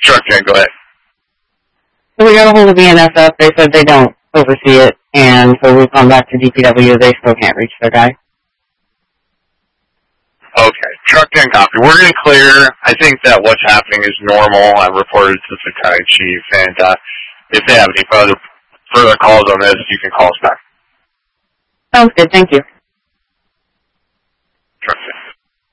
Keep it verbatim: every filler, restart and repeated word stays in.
Truck ten, go ahead. So we got a hold of B N S F. They said they don't oversee it, and so we've gone back to D P W. They still can't reach their guy. Okay, Truck ten copy. We're going to clear. I think that what's happening is normal. I reported to the battalion chief, and uh, if they have any further further calls on this, you can call us back. Sounds good. Thank you. Truck ten.